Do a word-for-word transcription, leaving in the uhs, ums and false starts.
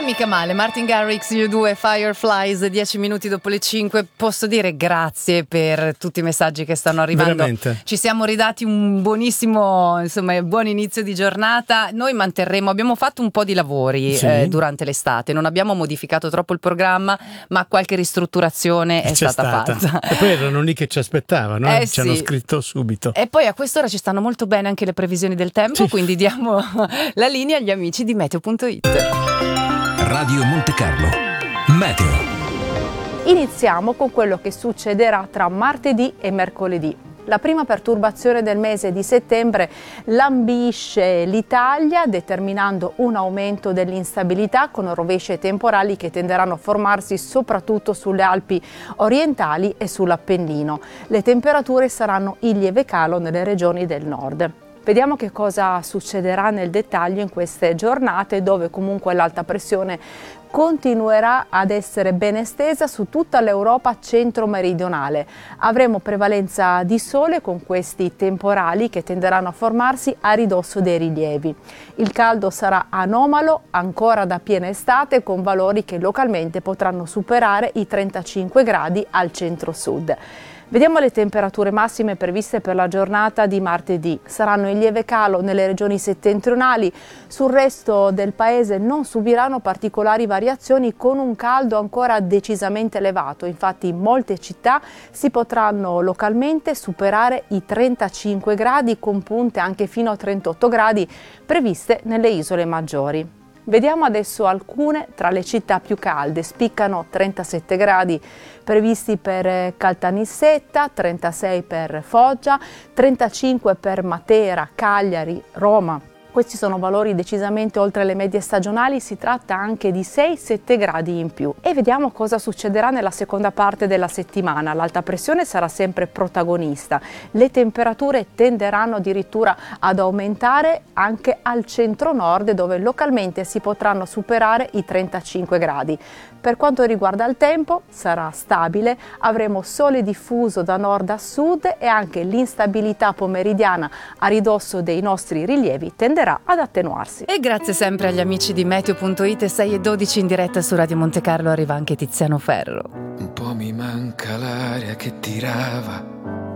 mica male, Martin Garrix, U due, Fireflies, dieci minuti dopo le cinque. Posso dire grazie per tutti i messaggi che stanno arrivando. Veramente. Ci siamo ridati un buonissimo, insomma, buon inizio di giornata. Noi manterremo, abbiamo fatto un po' di lavori Sì. eh, durante l'estate, non abbiamo modificato troppo il programma, ma qualche ristrutturazione è C'è stata, stata. fatta. E poi erano lì che ci aspettavano, eh? Eh, Ci hanno sì. scritto subito. E poi a quest'ora ci stanno molto bene anche le previsioni del tempo, Sì. quindi diamo la linea agli amici di meteo punto it. Radio Monte Carlo Meteo. Iniziamo con quello che succederà tra martedì e mercoledì. La prima perturbazione del mese di settembre lambisce l'Italia, determinando un aumento dell'instabilità con rovesce temporali che tenderanno a formarsi soprattutto sulle Alpi orientali e sull'Appennino. Le temperature saranno in lieve calo nelle regioni del nord. Vediamo che cosa succederà nel dettaglio in queste giornate, dove comunque l'alta pressione continuerà ad essere ben estesa su tutta l'Europa centro-meridionale. Avremo prevalenza di sole con questi temporali che tenderanno a formarsi a ridosso dei rilievi. Il caldo sarà anomalo ancora da piena estate, con valori che localmente potranno superare i trentacinque gradi al centro-sud. Vediamo le temperature massime previste per la giornata di martedì. Saranno in lieve calo nelle regioni settentrionali, sul resto del paese non subiranno particolari variazioni, con un caldo ancora decisamente elevato. Infatti in molte città si potranno localmente superare i trentacinque gradi, con punte anche fino a trentotto gradi previste nelle isole maggiori. Vediamo adesso alcune tra le città più calde. Spiccano trentasette gradi previsti per Caltanissetta, trentasei per Foggia, trentacinque per Matera, Cagliari, Roma. Questi sono valori decisamente oltre le medie stagionali, si tratta anche di sei sette gradi in più. E vediamo cosa succederà nella seconda parte della settimana. L'alta pressione sarà sempre protagonista. Le temperature tenderanno addirittura ad aumentare anche al centro-nord, dove localmente si potranno superare i trentacinque gradi. Per quanto riguarda il tempo, sarà stabile, avremo sole diffuso da nord a sud e anche l'instabilità pomeridiana a ridosso dei nostri rilievi tenderà ad attenuarsi. E grazie sempre agli amici di meteo punto it. Sei e dodici in diretta su Radio Monte Carlo, arriva anche Tiziano Ferro. Un po' mi manca l'aria che tirava